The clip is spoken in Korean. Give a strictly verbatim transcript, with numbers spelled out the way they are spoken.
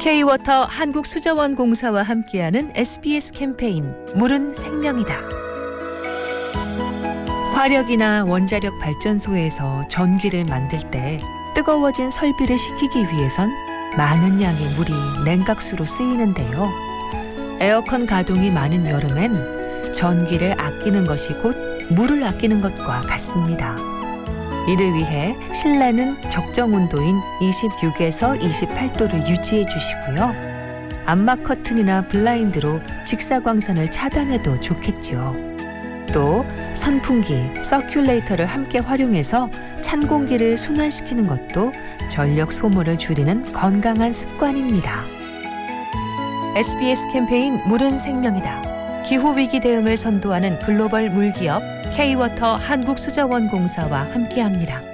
K-워터 한국수자원공사와 함께하는 에스비에스 캠페인 물은 생명이다. 화력이나 원자력 발전소에서 전기를 만들 때 뜨거워진 설비를 식히기 위해선 많은 양의 물이 냉각수로 쓰이는데요. 에어컨 가동이 많은 여름엔 전기를 아끼는 것이 곧 물을 아끼는 것과 같습니다. 이를 위해 실내는 적정 온도인 이십육에서 이십팔 도를 유지해 주시고요. 암막 커튼이나 블라인드로 직사광선을 차단해도 좋겠죠. 또 선풍기, 서큘레이터를 함께 활용해서 찬 공기를 순환시키는 것도 전력 소모를 줄이는 건강한 습관입니다. 에스비에스 캠페인 물은 생명이다. 기후위기 대응을 선도하는 글로벌 물기업 K-워터 한국수자원공사와 함께합니다.